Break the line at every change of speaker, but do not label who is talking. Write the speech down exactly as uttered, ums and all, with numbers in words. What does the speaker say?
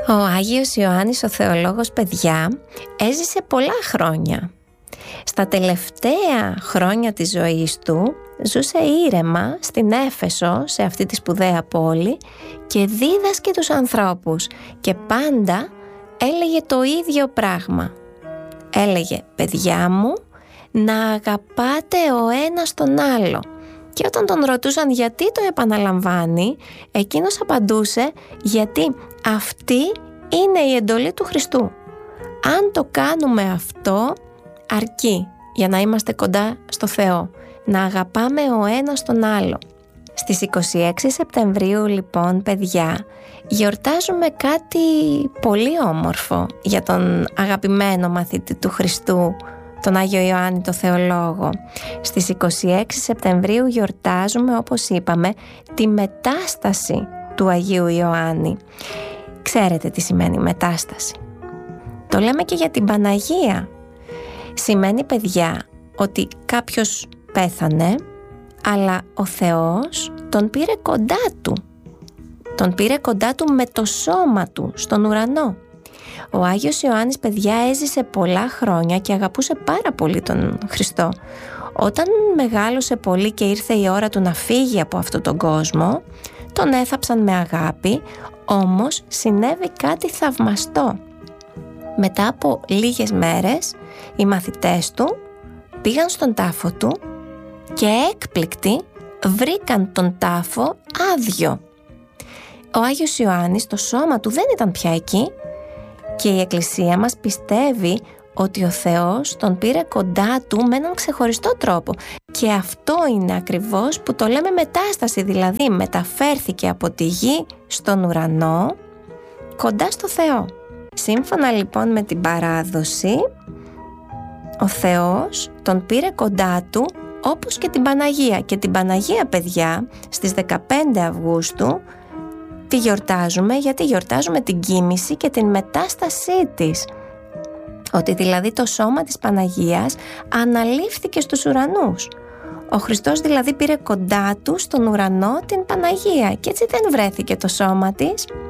Ο Άγιος Ιωάννης ο Θεολόγος, παιδιά, έζησε πολλά χρόνια. Στα τελευταία χρόνια της ζωής του ζούσε ήρεμα στην Έφεσο, σε αυτή τη σπουδαία πόλη, και δίδασκε τους ανθρώπους και πάντα έλεγε το ίδιο πράγμα. Έλεγε: παιδιά μου, να αγαπάτε ο ένας τον άλλο. Και όταν τον ρωτούσαν γιατί το επαναλαμβάνει, εκείνος απαντούσε: γιατί αυτή είναι η εντολή του Χριστού. Αν το κάνουμε αυτό, αρκεί για να είμαστε κοντά στο Θεό, να αγαπάμε ο ένας τον άλλο. Στις είκοσι έξι Σεπτεμβρίου, λοιπόν, παιδιά, γιορτάζουμε κάτι πολύ όμορφο για τον αγαπημένο μαθητή του Χριστού, τον Άγιο Ιωάννη το Θεολόγο. Στις είκοσι έξι Σεπτεμβρίου γιορτάζουμε, όπως είπαμε, τη μετάσταση του Αγίου Ιωάννη. Ξέρετε τι σημαίνει μετάσταση? Το λέμε και για την Παναγία. Σημαίνει, παιδιά, ότι κάποιος πέθανε, αλλά ο Θεός τον πήρε κοντά του. Τον πήρε κοντά του με το σώμα του στον ουρανό. Ο Άγιος Ιωάννης, παιδιά, έζησε πολλά χρόνια και αγαπούσε πάρα πολύ τον Χριστό. Όταν μεγάλωσε πολύ και ήρθε η ώρα του να φύγει από αυτόν τον κόσμο, τον έθαψαν με αγάπη, όμως συνέβη κάτι θαυμαστό. Μετά από λίγες μέρες, οι μαθητές του πήγαν στον τάφο του και έκπληκτοι βρήκαν τον τάφο άδειο. Ο Άγιος Ιωάννης, το σώμα του δεν ήταν πια εκεί, και η Εκκλησία μας πιστεύει ότι ο Θεός τον πήρε κοντά του με έναν ξεχωριστό τρόπο. Και αυτό είναι ακριβώς που το λέμε μετάσταση, δηλαδή μεταφέρθηκε από τη γη στον ουρανό, κοντά στο Θεό. Σύμφωνα λοιπόν με την παράδοση, ο Θεός τον πήρε κοντά του, όπως και την Παναγία. Και την Παναγία, παιδιά, στις δεκαπέντε Αυγούστου τη γιορτάζουμε, γιατί γιορτάζουμε την κοίμηση και την μετάστασή της. Ότι δηλαδή το σώμα της Παναγίας αναλήφθηκε στους ουρανούς. Ο Χριστός δηλαδή πήρε κοντά του στον ουρανό την Παναγία, και έτσι δεν βρέθηκε το σώμα της.